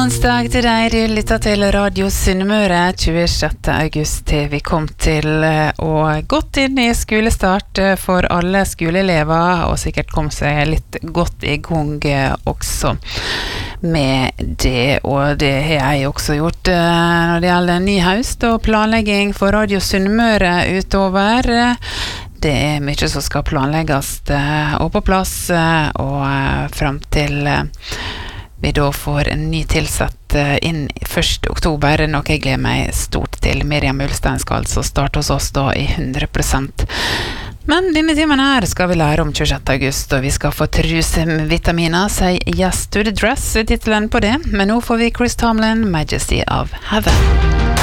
onsdag til deg, du lytter til Radio Sunnmøre 26. august til vi kom til og gått inn i skolestart for alle skoleelever og sikkert kom seg litt godt i gang også med det, og det har jeg også gjort når det gjelder ny høst og planlegging for Radio Sunnmøre utover. Det mye som skal planlegges og på plass og frem til vi da får en ny tilsatt inn 1. oktober, noe jeg gleder meg stort til. Miriam Ulstein skal altså starte hos oss da i 100%. Men denne timen her skal vi lære om 26. august, og vi skal få trusevitaminer, Say Yes to the Dress, titelen på det. Men nå får vi Chris Tomlin, Majesty of Heaven.